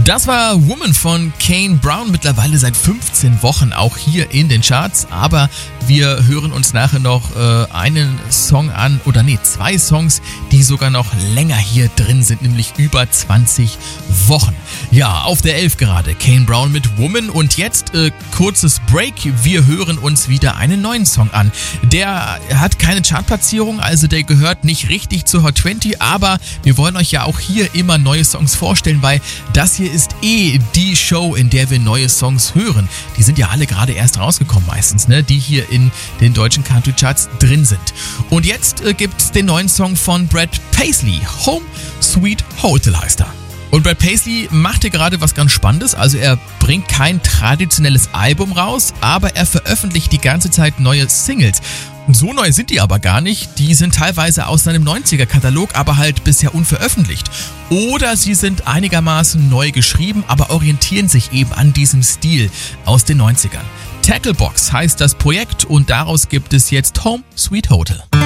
Das war Woman von Kane Brown, mittlerweile seit 15 Wochen auch hier in den Charts, aber wir hören uns nachher noch einen Song an, zwei Songs, die sogar noch länger hier drin sind, nämlich über 20 Wochen. Ja, auf der 11 gerade, Kane Brown mit Woman und jetzt kurzes Break, wir hören uns wieder einen neuen Song an. Der hat keine Chartplatzierung, also der gehört nicht richtig zur Hot 20, aber wir wollen euch ja auch hier immer neue Songs vorstellen, weil das hier ist die Show, in der wir neue Songs hören. Die sind ja alle gerade erst rausgekommen meistens, ne? Die hier in den deutschen Country Charts drin sind. Und jetzt gibt's den neuen Song von Brad Paisley, Home Sweet Hotel heißt er. Und Brad Paisley macht hier gerade was ganz Spannendes, also er bringt kein traditionelles Album raus, aber er veröffentlicht die ganze Zeit neue Singles. So neu sind die aber gar nicht, die sind teilweise aus seinem 90er-Katalog, aber halt bisher unveröffentlicht. Oder sie sind einigermaßen neu geschrieben, aber orientieren sich eben an diesem Stil aus den 90ern. Tacklebox heißt das Projekt und daraus gibt es jetzt Home Sweet Hotel.